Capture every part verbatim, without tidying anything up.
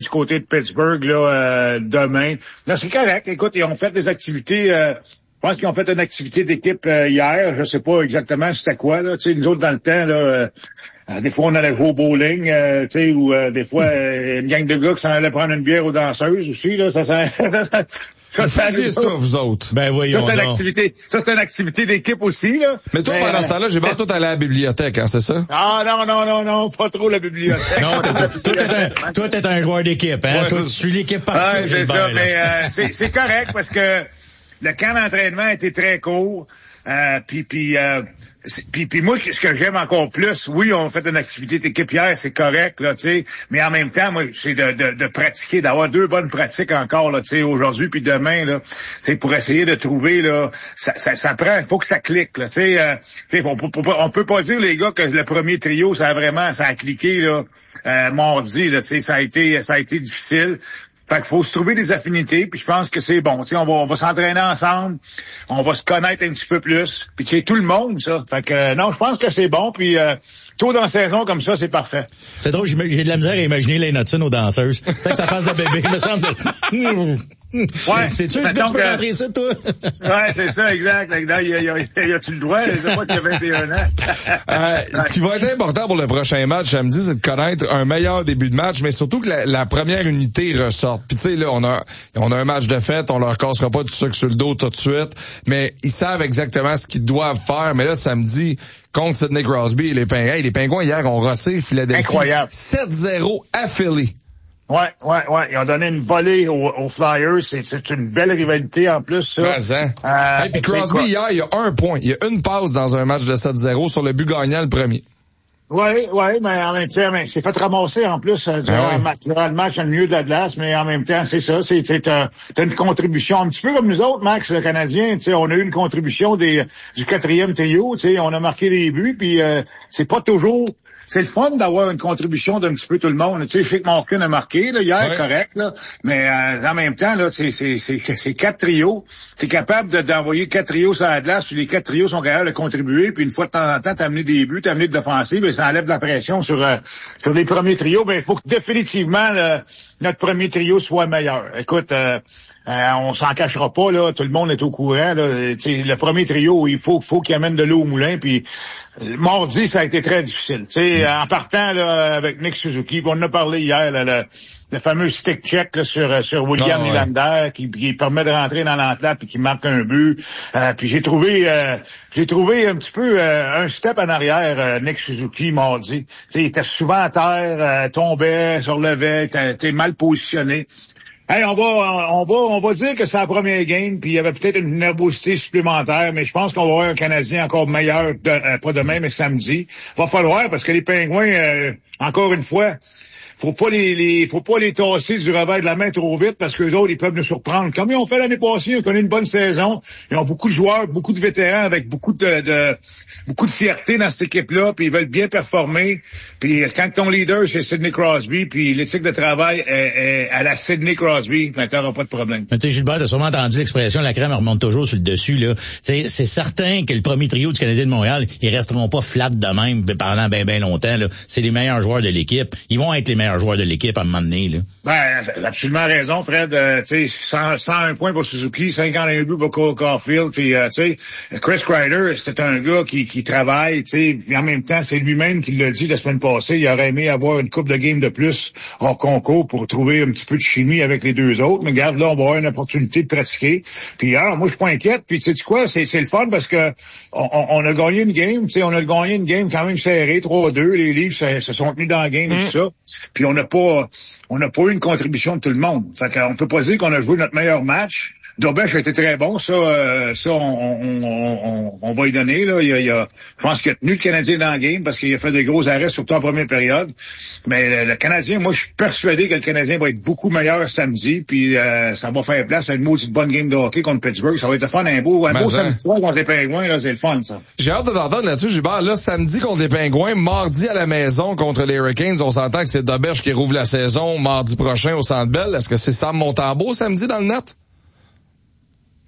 côté de Pittsburgh là euh, demain. Là, c'est correct. Écoute, ils ont fait des activités. Euh, je pense qu'ils ont fait une activité d'équipe euh, hier. Je sais pas exactement c'était quoi là. Tu sais, nous autres dans le temps là. Euh, Euh, des fois, on allait jouer au bowling, euh, tu sais, ou euh, des fois, euh, une gang de gars qui s'en allait prendre une bière aux danseuses aussi, là, ça, ça, ça, ça, ça, ça, ça, ça, vous autres. Ben voyons. Ça, c'est une activité, ça, c'est une activité d'équipe aussi, là. Mais toi, Mais, pendant euh, ce temps-là, j'ai pas tout aller à la bibliothèque, hein, c'est ça? Ah, non, non, non, non, pas trop la bibliothèque. Non, toi, t'es un, toi, t'es un joueur d'équipe, hein. Ouais, toi, tu suis l'équipe partout. Ouais, c'est ça, mais, euh, c'est, c'est correct parce que le camp d'entraînement était très court, euh, puis, puis, euh, Puis, puis moi, ce que j'aime encore plus, oui, on fait une activité d'équipe hier, c'est correct, là, tu sais, mais en même temps, moi, c'est de, de, de pratiquer, d'avoir deux bonnes pratiques encore, là, tu sais, aujourd'hui puis demain, là, tu sais, pour essayer de trouver, là, ça, ça, ça prend, il faut que ça clique, là, tu sais, euh, on, on peut pas dire, les gars, que le premier trio, ça a vraiment, ça a cliqué, là, euh, mardi, là, tu sais, ça a été, ça a été difficile. Fait qu'il faut se trouver des affinités, puis je pense que c'est bon. Tu sais, on va, on va s'entraîner ensemble, on va se connaître un petit peu plus, puis tu sais, tout le monde, ça. Fait que euh, non, je pense que c'est bon, puis euh, tôt dans la saison comme ça, c'est parfait. C'est drôle, j'ai de la misère à imaginer les Hudson aux danseuses. C'est ça que ça fasse de bébé, me semble. Ouais. C'est sûr que tu peux rentrer ça, toi? Ouais, c'est ça, exact. Y a, y a, y a-tu le droit? C'est moi qui ai vingt et un ans. euh, ce qui va être important pour le prochain match samedi, c'est de connaître un meilleur début de match, mais surtout que la, la première unité ressorte. Puis tu sais, là, on a, on a un match de fête, on leur cassera pas du sucre sur le dos tout de suite, mais ils savent exactement ce qu'ils doivent faire. Mais là, samedi, contre Sidney Crosby et les Pingouins. Hey, les Pingouins, hier, ont rossé Philadelphie. Incroyable. sept zéro à Philly. Ouais, ouais, ouais. Ils ont donné une volée aux, aux Flyers. C'est, c'est une belle rivalité en plus, ça. Ben, hein. euh, hey, puis Crosby, hier, il y a un point. Il y a une passe dans un match de sept zéro sur le but gagnant, le premier. Oui, oui, mais en même temps, mais c'est fait ramasser en plus euh, durant, ah oui. le match, durant le match, le milieu de la glace, mais en même temps, c'est ça, c'est, c'est euh, t'as une contribution, un petit peu comme nous autres, Max, le Canadien, tu sais, on a eu une contribution des du quatrième trio, tu sais, on a marqué des buts, puis euh, c'est pas toujours... C'est le fun d'avoir une contribution d'un petit peu tout le monde. Tu sais, je sais que Malkin a marqué, là, hier, ouais. correct, là. Mais, euh, en même temps, là, c'est, c'est, c'est, c'est quatre trios. T'es capable de, d'envoyer quatre trios sur la glace, puis les quatre trios sont capables de contribuer, puis une fois de temps en temps, t'as amené des buts, t'as amené de l'offensive, et ça enlève de la pression sur, euh, sur les premiers trios. Ben, il faut que définitivement, là, notre premier trio soit meilleur. Écoute, euh, Euh, on s'en cachera pas, là. Tout le monde est au courant, là. T'sais, le premier trio, il faut, faut qu'il amène de l'eau au moulin. Puis mardi, ça a été très difficile. T'sais, en partant là avec Nick Suzuki, on en a parlé hier, là, le, le fameux stick check là, sur sur William oh, Nylander, ouais. qui, qui permet de rentrer dans l'entlate puis qui marque un but. Euh, puis j'ai trouvé euh, j'ai trouvé un petit peu euh, un step en arrière, euh, Nick Suzuki mardi. T'sais, il était souvent à terre, euh, tombait, se relevait, était, était mal positionné. Hey, on va, on va, on va dire que c'est la première game, puis il y avait peut-être une nervosité supplémentaire, mais je pense qu'on va avoir un Canadien encore meilleur, de, euh, pas demain, mais samedi. Va falloir, parce que les Pingouins, euh, encore une fois, faut pas les, les, faut pas les tasser du revers de la main trop vite, parce qu'eux autres, ils peuvent nous surprendre. Comme ils ont fait l'année passée, ils ont connu une bonne saison. Ils ont beaucoup de joueurs, beaucoup de vétérans avec beaucoup de, de beaucoup de fierté dans cette équipe-là, puis ils veulent bien performer. Puis quand ton leader, c'est Sidney Crosby, puis l'éthique de travail est, est à la Sidney Crosby, ben t'auras pas de problème. Mais tu sais, Gilbert, t'as sûrement entendu l'expression, la crème remonte toujours sur le dessus, là. T'sais, c'est certain que le premier trio du Canadien de Montréal, ils resteront pas flat de même pendant bien, bien longtemps, là. C'est les meilleurs joueurs de l'équipe. Ils vont être les meilleurs joueurs de l'équipe à un moment donné, là. Ben, absolument raison, Fred. Euh, tu sais, cent, cent un points pour Suzuki, cinquante et un buts pour Cole Caulfield, puis euh, tu sais, Chris Kreider, c'est un gars qui, qui travaille, tu sais, en même temps, c'est lui-même qui l'a dit la semaine passée, il aurait aimé avoir une coupe de game de plus hors concours pour trouver un petit peu de chimie avec les deux autres. Mais regarde, là, on va avoir une opportunité de pratiquer. Puis alors, moi, je suis pas inquiète. Puis tu sais quoi, c'est, c'est le fun parce que on, on a gagné une game, tu sais, on a gagné une game quand même serrée, trois à deux. Les Leafs se, se sont tenus dans la game et tout ça. Puis on n'a pas, on n'a pas eu une contribution de tout le monde. Fait qu'on peut pas dire qu'on a joué notre meilleur match. Dorbech a été très bon, ça, euh, ça, on, on, on, on va y donner, là. Il a, il a, je pense qu'il a tenu le Canadien dans le game parce qu'il a fait des gros arrêts, surtout en première période. Mais le, le Canadien, moi, je suis persuadé que le Canadien va être beaucoup meilleur samedi, puis euh, ça va faire place à une maudite bonne game de hockey contre Pittsburgh. Ça va être le fun, un beau, un beau samedi soir contre les Pingouins, là, c'est le fun, ça. J'ai hâte de t'entendre là-dessus, Gilbert. Là, samedi contre les Pingouins, mardi à la maison contre les Hurricanes. On s'entend que c'est Doberge qui rouvre la saison mardi prochain au Centre Bell. Est-ce que c'est Sam Montembeault samedi dans le net?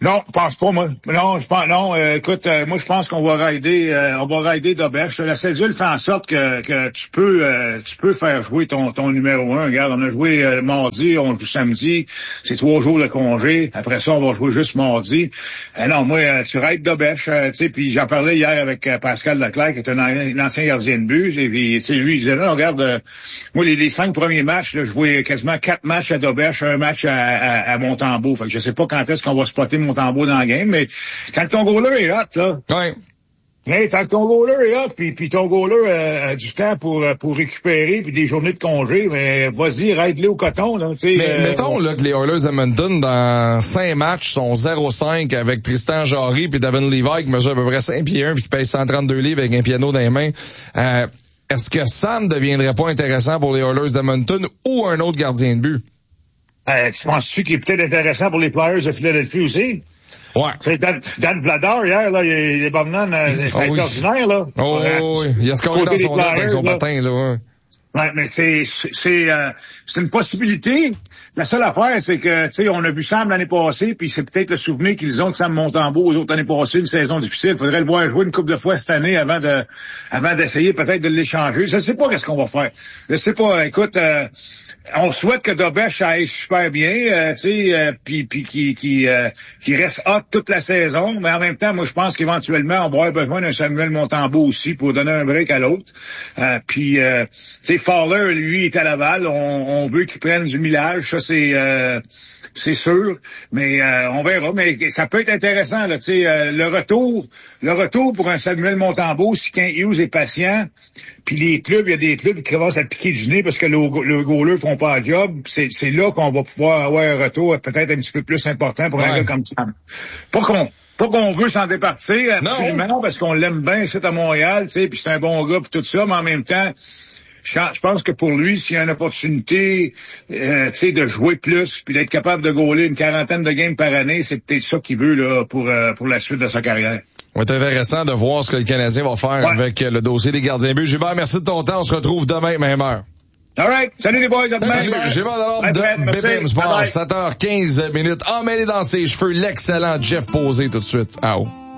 Non, je pense pas, moi. Non, je pense, non, euh, écoute, euh, moi, je pense qu'on va rider, euh, on va rider Dobèche. La cédule fait en sorte que, que tu peux, euh, tu peux faire jouer ton, ton numéro un. Regarde, on a joué euh, mardi, on joue samedi. C'est trois jours de congé. Après ça, on va jouer juste mardi. Euh, non, moi, euh, tu rides Dobèche, euh, tu sais, puis j'en parlais hier avec euh, Pascal Leclerc, qui est un, un ancien gardien de but. Et puis, tu sais, lui, il disait, non, regarde, euh, moi, les, les cinq premiers matchs, là, je jouais quasiment quatre matchs à Dobèche, un match à, à, à Montembeault. Fait que je sais pas quand est-ce qu'on va spotter Montembeault dans le game, mais quand ton goaler est hot, là. Ouais. Hey, tant que ton goaler est hot, puis, puis ton goaler euh, a du temps pour pour récupérer, puis des journées de congé, mais vas-y, ride-le au coton, là. Tu sais. Mais euh, mettons là que les Oilers d'Edmonton, dans cinq matchs, sont zéro cinq avec Tristan Jarry puis Devin Levi qui mesure à peu près cinq pieds un puis qui paye cent trente-deux livres avec un piano dans les mains. Euh, est-ce que Sam deviendrait pas intéressant pour les Oilers d'Edmonton ou un autre gardien de but? Euh, tu penses-tu qu'il est peut-être intéressant pour les Flyers de Philadelphie aussi? Ouais. C'est Dan, Dan Vladar, hier, là, il est Bobnan, euh, c'est oh, oui. extraordinaire, là. Oh, euh, oui. Il a scoré dans son net avec son patin, là. Ouais. Ouais, mais c'est c'est euh, c'est une possibilité. La seule affaire, c'est que, tu sais, on a vu Sam l'année passée, puis c'est peut-être le souvenir qu'ils ont de Sam Montembeault aux autres années passées, une saison difficile. Il faudrait le voir jouer une couple de fois cette année avant de avant d'essayer peut-être de l'échanger. Je sais pas qu'est-ce qu'on va faire. Je sais pas. Écoute, euh, on souhaite que Dobèche aille super bien, euh, tu sais, euh, puis puis qui qui euh, qui reste hot toute la saison. Mais en même temps, moi, je pense qu'éventuellement, on va avoir besoin d'un Samuel Montembeault aussi pour donner un break à l'autre. Euh, puis, euh, tu sais, Fowler, lui, est à Laval. On, on veut qu'il prenne du millage. Ça, c'est euh, c'est sûr. Mais euh, on verra. Mais ça peut être intéressant, là. Tu sais, euh, le retour, le retour pour un Samuel Montembeault, si Kent Hughes est patient. Puis les clubs, il y a des clubs qui commencent à piquer du nez parce que le, le goaler font pas le job. C'est, c'est là qu'on va pouvoir avoir un retour peut-être un petit peu plus important pour ouais. un gars comme Sam. Pas qu'on Pas qu'on veut s'en départir, absolument, non. Parce qu'on l'aime bien, c'est à Montréal, tu sais, puis c'est un bon gars, puis tout ça, mais en même temps, je pense que pour lui, s'il y a une opportunité, euh, tu sais, de jouer plus, puis d'être capable de goaler une quarantaine de games par année, c'est peut-être ça qu'il veut là pour euh, pour la suite de sa carrière. Va être intéressant de voir ce que le Canadien va faire ouais. avec le dossier des gardiens but. Gilbert, merci de ton temps. On se retrouve demain, même heure. All right. Salut les boys. Salut. Gilbert Delorme de B P M Sport. sept heures quinze minutes. Emmêlé dans ses cheveux, l'excellent Jeff Posé tout de suite. Ah oh.